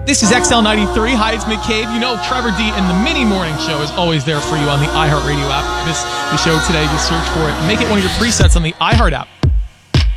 This is XL93. Hi, it's McCabe. You know, Trevor D and the Mini Morning Show is always there for you on the iHeartRadio app. The show today, just search for it. Make it one of your presets on the iHeart app.